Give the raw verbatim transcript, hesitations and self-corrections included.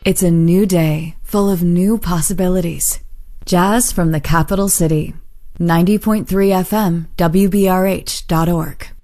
It's a new day, full of new possibilities. Jazz from the capital city. ninety point three F M, W B R H dot org.